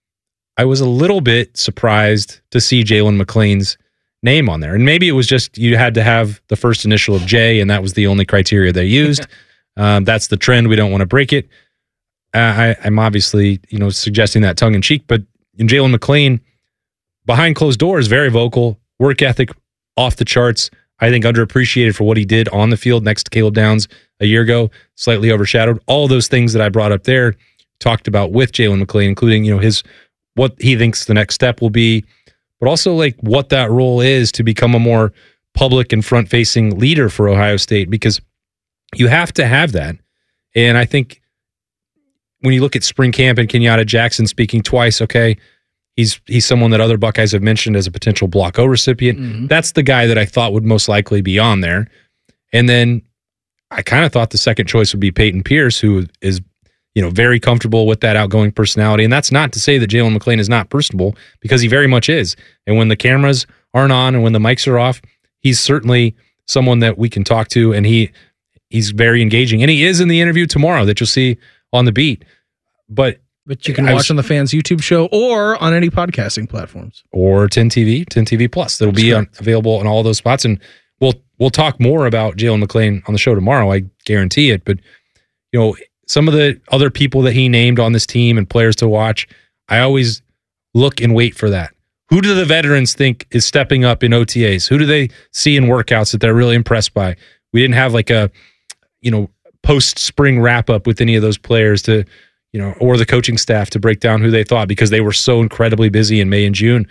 I was a little bit surprised to see Jalen McClain's name on there, and maybe it was just you had to have the first initial of J, and that was the only criteria they used. um, that's the trend. We don't want to break it. Uh, I, I'm obviously, you know, suggesting that tongue in cheek, but in Jalen McClain, behind closed doors, very vocal, work ethic off the charts. I think underappreciated for what he did on the field next to Caleb Downs a year ago, slightly overshadowed. All those things that I brought up there, talked about with Jalen McClain, including, you know, his what he thinks the next step will be, but also like what that role is to become a more public and front-facing leader for Ohio State, because you have to have that. And I think when you look at spring camp and Kenyatta Jackson speaking twice, okay, he's he's someone that other Buckeyes have mentioned as a potential Block O recipient. Mm-hmm. That's the guy that I thought would most likely be on there. And then I kind of thought the second choice would be Peyton Pierce, who is, you know, very comfortable with that outgoing personality. And that's not to say that Jalen McClain is not personable, because he very much is. And when the cameras aren't on and when the mics are off, he's certainly someone that we can talk to, and he he's very engaging. And he is in the interview tomorrow that you'll see on the beat. But but you can I watch was, on the Fans YouTube show or on any podcasting platforms. Or ten T V, ten T V Plus. That'll be on, available in all those spots. And we'll we'll talk more about Jalen McClain on the show tomorrow, I guarantee it. But, you know, some of the other people that he named on this team and players to watch, I always look and wait for that. Who do the veterans think is stepping up in O T As? Who do they see in workouts that they're really impressed by? We didn't have like a, you know, post-spring wrap-up with any of those players to, you know, or the coaching staff to break down who they thought, because they were so incredibly busy in May and June.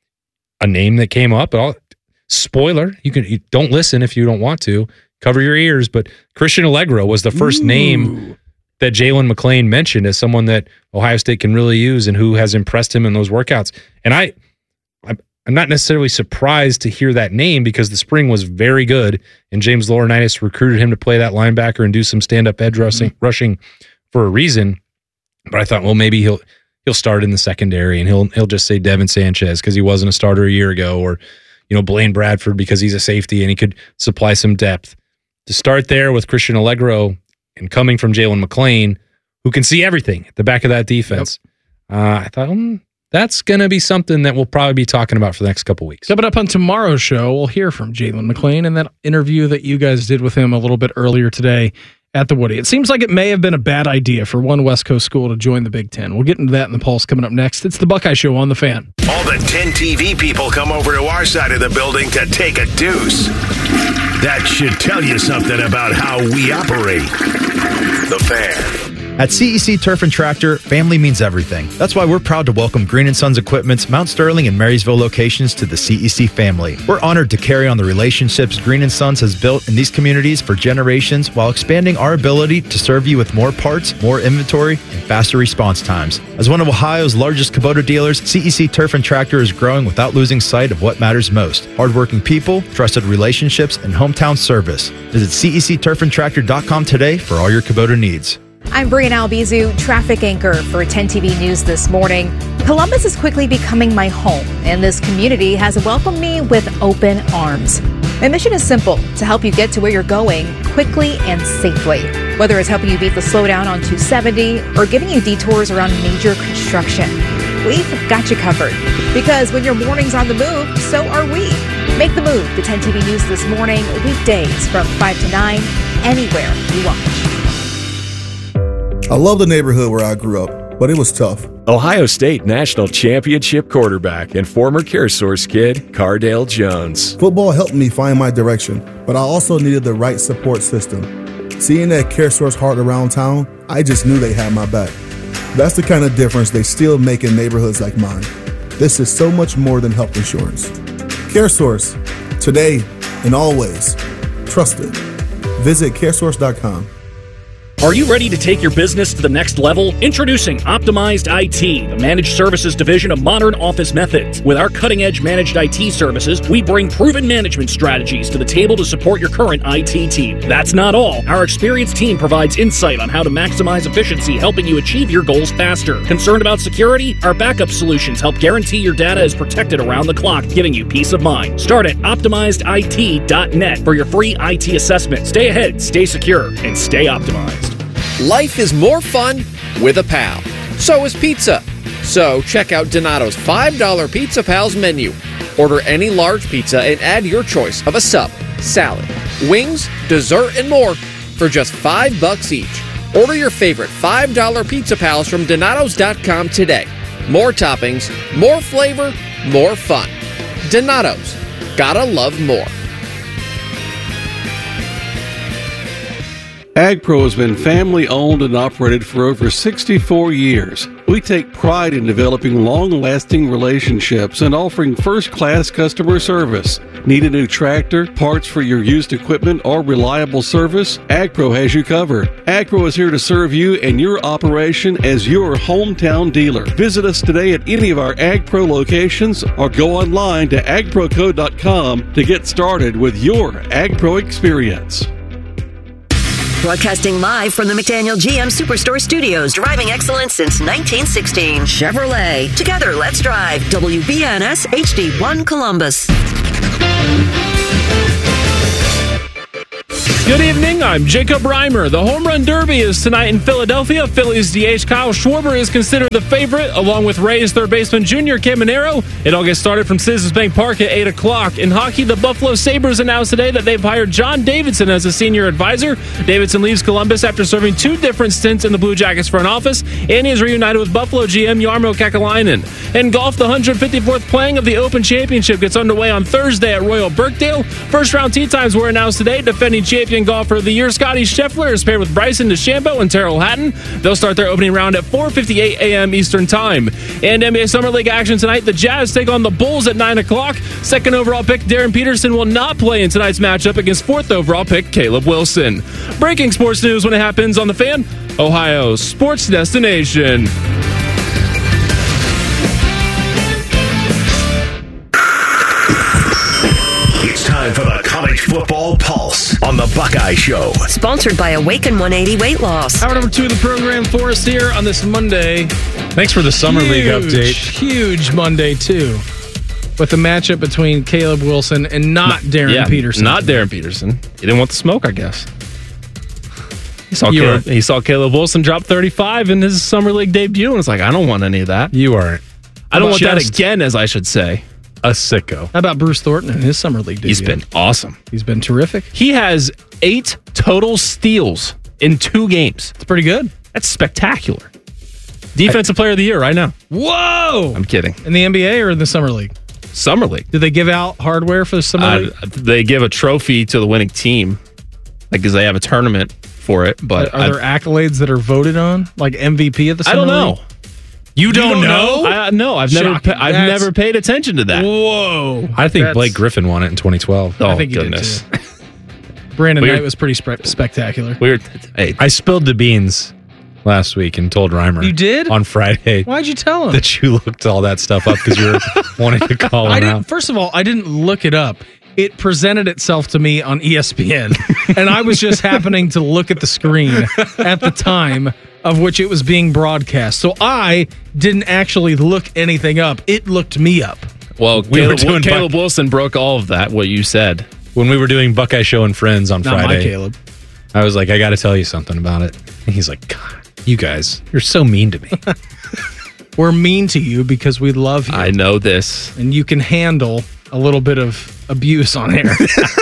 A name that came up, I'll, spoiler, you can you don't listen if you don't want to. Cover your ears, but Christian Allegro was the first Ooh. name that Jalen McClain mentioned as someone that Ohio State can really use and who has impressed him in those workouts. And I, I'm, I'm not necessarily surprised to hear that name, because the spring was very good, and James Laurinaitis recruited him to play that linebacker and do some stand-up edge rushing, mm-hmm. rushing for a reason. But I thought, well, maybe he'll he'll start in the secondary and he'll he'll just say Devin Sanchez because he wasn't a starter a year ago, or you know Blaine Bradford because he's a safety and he could supply some depth. To start there with Christian Allegro and coming from Jalen McClain, who can see everything at the back of that defense, yep. uh, I thought mm, that's going to be something that we'll probably be talking about for the next couple weeks. Coming up on tomorrow's show, we'll hear from Jalen McClain and that interview that you guys did with him a little bit earlier today at the Woody. It seems like it may have been a bad idea for one West Coast school to join the Big Ten. We'll get into that in the Pulse coming up next. It's the Buckeye Show on the Fan. All the ten T V people come over to our side of the building to take a deuce. That should tell you something about how we operate. The Fan. At C E C Turf and Tractor, family means everything. That's why we're proud to welcome Green and Sons Equipment's Mount Sterling and Marysville locations to the C E C family. We're honored to carry on the relationships Green and Sons has built in these communities for generations while expanding our ability to serve you with more parts, more inventory, and faster response times. As one of Ohio's largest Kubota dealers, C E C Turf and Tractor is growing without losing sight of what matters most: hardworking people, trusted relationships, and hometown service. Visit C E C turf and tractor dot com today for all your Kubota needs. I'm Brian Albizu, traffic anchor for ten T V News this morning. Columbus is quickly becoming my home, and this community has welcomed me with open arms. My mission is simple: to help you get to where you're going quickly and safely. Whether it's helping you beat the slowdown on two seventy or giving you detours around major construction, we've got you covered. Because when your morning's on the move, so are we. Make the move to ten T V News this morning, weekdays from five to nine, anywhere you watch. I love the neighborhood where I grew up, but it was tough. Ohio State National Championship quarterback and former CareSource kid, Cardale Jones. Football helped me find my direction, but I also needed the right support system. Seeing that CareSource heart around town, I just knew they had my back. That's the kind of difference they still make in neighborhoods like mine. This is so much more than health insurance. CareSource, today and always. Trusted. Visit caresource dot com. Are you ready to take your business to the next level? Introducing Optimized I T, the managed services division of Modern Office Methods. With our cutting-edge managed I T services, we bring proven management strategies to the table to support your current I T team. That's not all. Our experienced team provides insight on how to maximize efficiency, helping you achieve your goals faster. Concerned about security? Our backup solutions help guarantee your data is protected around the clock, giving you peace of mind. Start at optimized I T dot net for your free I T assessment. Stay ahead, stay secure, and stay optimized. Life is more fun with a pal. So is pizza. So check out Donato's five dollar Pizza Pals menu. Order any large pizza and add your choice of a sub, salad, wings, dessert, and more for just five bucks each. Order your favorite five dollar Pizza Pals from Donatos dot com today. More toppings, more flavor, more fun. Donatos. Gotta love more. AgPro has been family owned and operated for over sixty-four years. We take pride in developing long-lasting relationships and offering first-class customer service. Need a new tractor, parts for your used equipment, or reliable service? AgPro has you covered. AgPro is here to serve you and your operation as your hometown dealer. Visit us today at any of our AgPro locations or go online to ag pro co dot com to get started with your AgPro experience. Broadcasting live from the McDaniel G M Superstore Studios, driving excellence since nineteen sixteen. Chevrolet. Together, let's drive. W B N S H D one Columbus. Good evening, I'm Jacob Reimer. The Home Run Derby is tonight in Philadelphia. Phillies D H Kyle Schwarber is considered the favorite, along with Rays third baseman Junior Caminero. It all gets started from Citizens Bank Park at eight o'clock. In hockey, the Buffalo Sabres announced today that they've hired John Davidson as a senior advisor. Davidson leaves Columbus after serving two different stints in the Blue Jackets front office, and he is reunited with Buffalo G M Jarmo Kekalainen. In golf, the one hundred fifty-fourth playing of the Open Championship gets underway on Thursday at Royal Birkdale. First round tee times were announced today. Defending champion golfer of the year, Scotty Scheffler, is paired with Bryson DeChambeau and Terrell Hatton. They'll start their opening round at four fifty-eight a.m. Eastern Time. And N B A Summer League action tonight. The Jazz take on the Bulls at nine o'clock. Second overall pick Darren Peterson will not play in tonight's matchup against fourth overall pick Caleb Wilson. Breaking sports news when it happens on The Fan, Ohio sports destination. It's time for the College Football Pulse on the Buckeye Show. Sponsored by Awaken one eighty Weight Loss. Hour number two of the program for us here on this Monday. Thanks for the Summer huge, League update. Huge Monday, too. With the matchup between Caleb Wilson and not Darren yeah, Peterson. Not Darren Peterson. He didn't want the smoke, I guess. He saw, You Caleb, are- he saw Caleb Wilson drop thirty-five in his Summer League debut and was like, I don't want any of that. You aren't. I don't want that Just again, as I should say. A sicko. How about Bruce Thornton in his Summer League debut? He's been awesome. He's been terrific. He has eight total steals in two games. It's pretty good. That's spectacular. Defensive Player of the Year right now. Whoa! I'm kidding. In the N B A or in the Summer League? Summer League. Did they give out hardware for the Summer Uh, League? they give a trophy to the winning team, like because they have a tournament for it. But Are there accolades that are voted on, like M V P of the I Summer don't know. League? You don't, know? I, no, I've never. Shocking. Pa- I've That's- never paid attention to that. Whoa! I think That's- Blake Griffin won it in twenty twelve. Oh I think he did, goodness! too. Brandon Weird. Knight was pretty spe- spectacular. Weird. Hey, I spilled the beans last week and told Reimer. You did? On Friday. Why'd you tell him? That you looked all that stuff up because you were wanting to call him I didn't. out. First of all, I didn't look it up. It presented itself to me on E S P N, and I was just happening to look at the screen at the time of which it was being broadcast. So I didn't actually look anything up. It looked me up. well, We were Caleb, doing Caleb Buck- Wilson broke all of that. What you said. When we were doing Buckeye Show and Friends on Not Friday, my Caleb. I was like, I got to tell you something about it. And he's like, God, you guys, you're so mean to me. We're mean to you because we love you, I know this. and you can handle a little bit of abuse on air.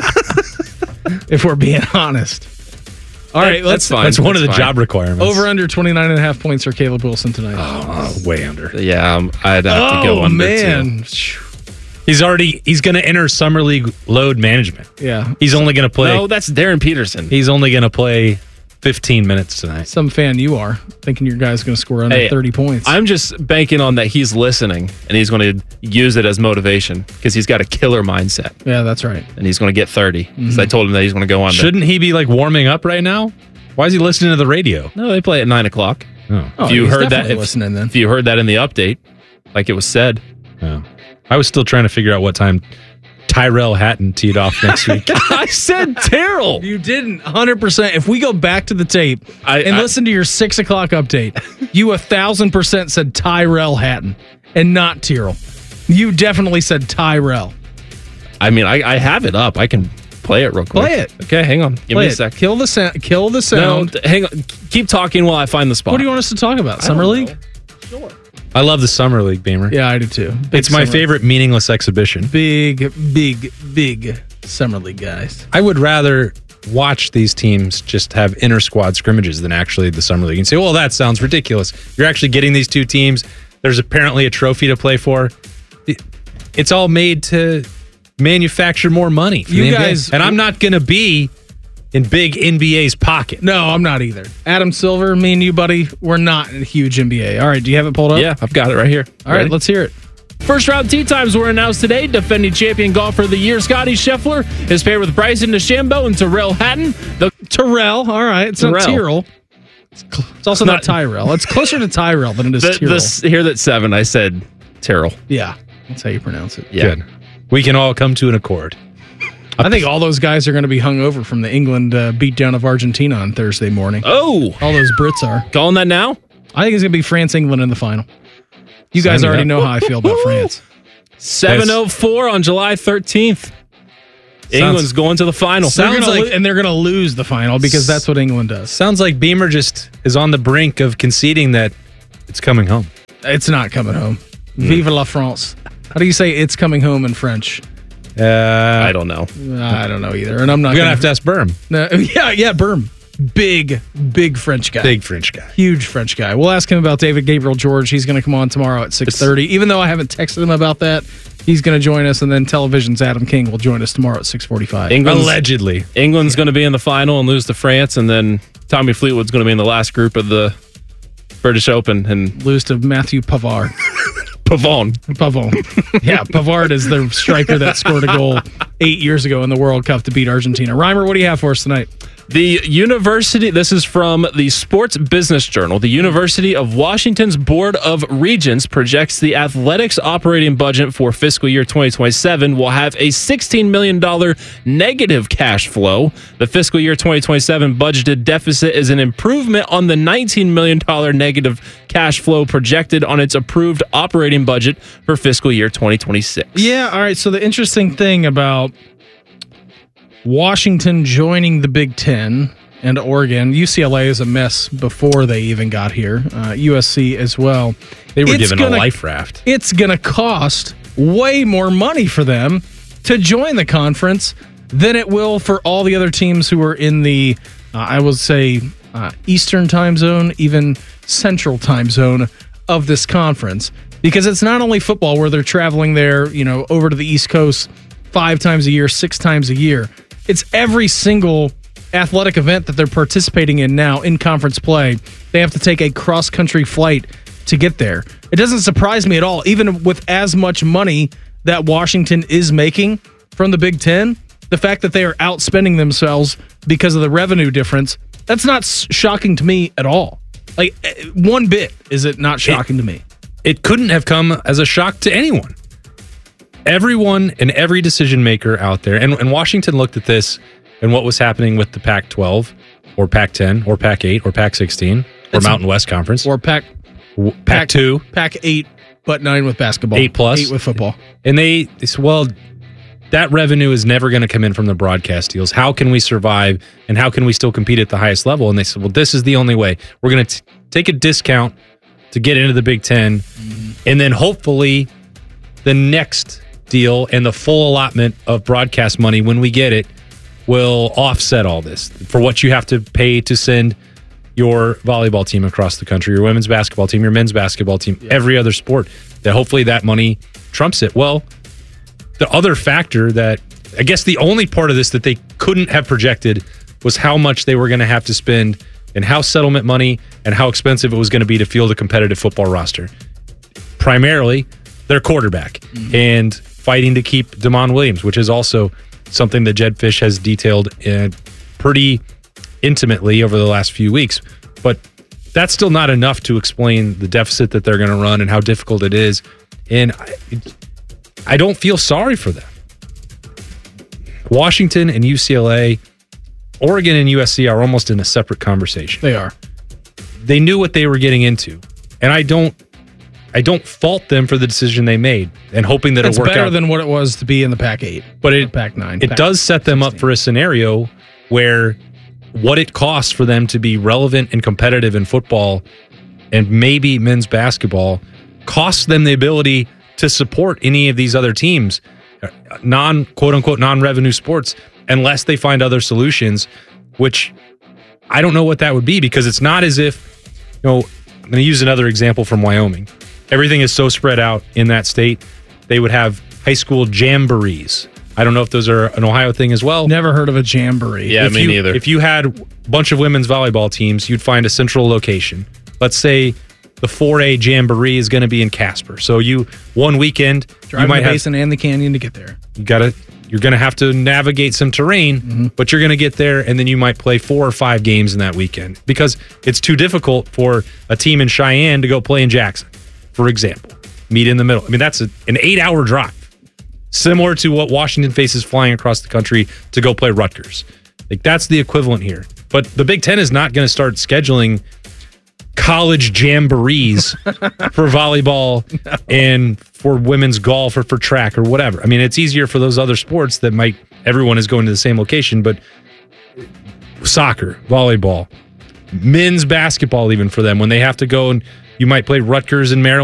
If we're being honest. All right, That- let's that's fine. That's one of the That's fine. job requirements. over under twenty-nine and a half points for Caleb Wilson tonight. Uh, way under. Yeah, um, I'd have to go Oh, under man. too. He's already, he's going to enter Summer League load management. Yeah. He's only going to play, No, that's Darren Peterson. he's only going to play fifteen minutes tonight. Some fan you are, thinking your guy's going to score under Hey, thirty points. I'm just banking on that he's listening and he's going to use it as motivation because he's got a killer mindset yeah, that's right. and he's going to get thirty. Because I told him that he's going to go on. there. Shouldn't he be like warming up right now? Why is he listening to the radio? No, they play at nine o'clock. Oh, Oh, if you he's heard that, definitely if, listening then. if you heard that in the update, like it was said, oh. I was still trying to figure out what time Tyrell Hatton teed off next week. I said Terrell. You didn't one hundred percent. If we go back to the tape I- and I- listen to your six o'clock update, you a thousand percent said Tyrell Hatton and not Tyrrell. You definitely said Tyrell. I mean, I, I have it up. I can play it real quick. Play it. Okay, hang on. Give Play me a it. sec. Kill the sound. Kill the No, sound. th- hang on. Keep talking while I find the spot. What do you want us to talk about? Summer don't League? know. I love the Summer League, Beamer. Yeah, I do too. Big It's my Summer- favorite meaningless exhibition. Big, big, big Summer League guys. I would rather watch these teams just have inter squad scrimmages than actually the Summer League and say, well, that sounds ridiculous. You're actually getting these two teams. There's apparently a trophy to play for. It- It's all made to manufacture more money. for You the N B A. guys- and I'm not going to be in big N B A's pocket. No, I'm not either. Adam Silver, me and you, buddy, we're not a huge N B A. All right, do you have it pulled up? Yeah, I've got it right here. All right, let's hear it. First round tee times were announced today. Defending champion golfer of the year, Scotty Scheffler, is paired with Bryson DeChambeau and Tyrrell Hatton. The Terrell, all right. It's not Tyrrell. It's, cl- it's also It's not, not- Tyrell. It's closer to Tyrell than it is the, Tyrrell. this, here that's seven, I said Tyrrell. Yeah, that's how you pronounce it. Yeah. Good. We can all come to an accord. I think all those guys are going to be hung over from the England uh, beatdown of Argentina on Thursday morning. Oh. All those Brits are. Calling that now? I think it's going to be France-England in the final. You guys Sign me already up. know how I feel about France. seven oh four on July thirteenth. England's going to the final. They're Sounds gonna like- lo- and they're going to lose the final because that's what England does. Sounds like Beamer just is on the brink of conceding that it's coming home. It's not coming home. Vive la France. How do you say it's coming home in French? Uh, I don't know. I don't know either. And I'm not We're going to have to ask Berm. No, yeah, yeah, Berm. Big, big French guy. Big French guy. Huge French guy. We'll ask him about David Gabriel George. He's going to come on tomorrow at six thirty. Even though I haven't texted him about that, he's going to join us. And then Television's Adam King will join us tomorrow at six forty-five. England's, Allegedly. England's going to be in the final and lose to France, and then Tommy Fleetwood's going to be in the last group of the British Open and lose to Matthew Pavard. Pavone. Pavone. Yeah, Pavard is the striker that scored a goal eight years ago in the World Cup to beat Argentina. Reimer, what do you have for us tonight? The University, this is from the Sports Business Journal. The University of Washington's Board of Regents projects the athletics operating budget for fiscal year twenty twenty-seven will have a sixteen million dollars negative cash flow. The fiscal year twenty twenty-seven budgeted deficit is an improvement on the nineteen million dollars negative cash flow projected on its approved operating budget for fiscal year twenty twenty-six. Yeah, all right. So the interesting thing about Washington joining the Big Ten and Oregon, U C L A is a mess before they even got here. Uh, U S C as well. They were It's given gonna- a life raft. It's going to cost way more money for them to join the conference than it will for all the other teams who are in the, uh, I would say, uh, Eastern time zone, even Central time zone of this conference. Because it's not only football where they're traveling there, you know, over to the East Coast five times a year, six times a year. It's every single athletic event that they're participating in now in conference play. They have to take a cross-country flight to get there. It doesn't surprise me at all, even with as much money that Washington is making from the Big Ten, the fact that they are outspending themselves because of the revenue difference, that's not s- shocking to me at all. Like, eh, one bit is it not shocking to me. It couldn't have come as a shock to anyone. Everyone and every decision maker out there, and, and Washington looked at this and what was happening with the Pac twelve or Pac ten or Pac eight or Pac sixteen or It's- Mountain West Conference Or Pac Pac two, Pac eight, but nine with basketball. eight plus, Eight with football. and they, they said, well, that revenue is never going to come in from the broadcast deals. How can we survive and how can we still compete at the highest level? And they said, well, this is the only way. We're going to take a discount to get into the Big Ten, mm-hmm. and then hopefully the next deal and the full allotment of broadcast money when we get it will offset all this for what you have to pay to send your volleyball team across the country, your women's basketball team, your men's basketball team, yeah. every other sport, that hopefully that money trumps it. Well, the other factor that I guess the only part of this that they couldn't have projected was how much they were going to have to spend and how settlement money and how expensive it was going to be to field a competitive football roster. Primarily, their quarterback mm-hmm. and fighting to keep Damon Williams, which is also something that Jed Fish has detailed uh, pretty intimately over the last few weeks. But that's still not enough to explain the deficit that they're going to run and how difficult it is. And I, I don't feel sorry for them. Washington and U C L A, Oregon and U S C are almost in a separate conversation. They are. They knew what they were getting into. And I don't I don't fault them for the decision they made and hoping that it's it'll work better out. than what it was to be in the Pac eight. But it Pac nine. It Pac does set them up for a scenario where what it costs for them to be relevant and competitive in football and maybe men's basketball costs them the ability to support any of these other teams, non quote unquote non-revenue sports, unless they find other solutions, which I don't know what that would be, because it's not as if, you know, I'm going to use another example from Wyoming. Everything is so spread out in that state. They would have high school jamborees I don't know if those are an Ohio thing as well. Never heard of a jamboree. Yeah, If me you- neither. If you had a bunch of women's volleyball teams, you'd find a central location. Let's say the four A jamboree is going to be in Casper. So you one weekend, Drive you might the have basin and the canyon to get there. you got to you're going to have to navigate some terrain, Mm-hmm. but you're going to get there, and then you might play four or five games in that weekend because it's too difficult for a team in Cheyenne to go play in Jackson, for example. Meet in the middle. I mean, that's a, an eight-hour drive, similar to what Washington faces flying across the country to go play Rutgers. Like that's the equivalent here. But the Big Ten is not going to start scheduling college jamborees for volleyball and for women's golf or for track or whatever. I mean, it's easier for those other sports that might everyone is going to the same location, but soccer, volleyball, men's basketball, even for them when they have to go and you might play Rutgers and Maryland.